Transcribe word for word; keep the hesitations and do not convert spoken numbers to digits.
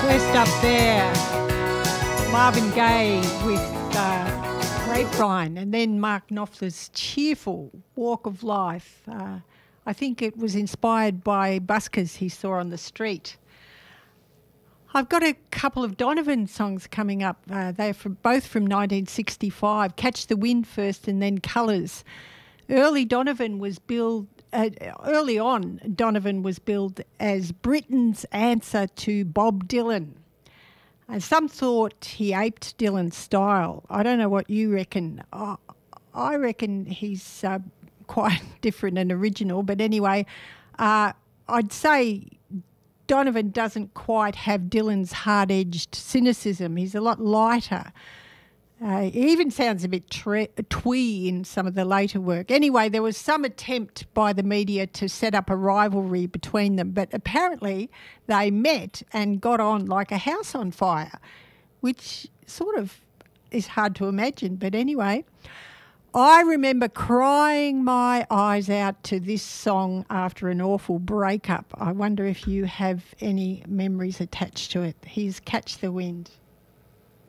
First up there, Marvin Gaye with uh, Grapevine, and then Mark Knopfler's cheerful Walk of Life. Uh, I think it was inspired by buskers he saw on the street. I've got a couple of Donovan songs coming up. Uh, they're from, both from nineteen sixty-five. Catch the Wind first and then Colours. Early Donovan was billed, uh, early on Donovan was billed as Britain's answer to Bob Dylan. And some thought he aped Dylan's style. I don't know what you reckon. Uh, I reckon he's uh, quite different and original. But anyway, uh, I'd say Donovan doesn't quite have Dylan's hard-edged cynicism. He's a lot lighter. Uh, he even sounds a bit tre- twee in some of the later work. Anyway, there was some attempt by the media to set up a rivalry between them, but apparently they met and got on like a house on fire, which sort of is hard to imagine. But anyway, I remember crying my eyes out to this song after an awful breakup. I wonder if you have any memories attached to it. Here's Catch the Wind.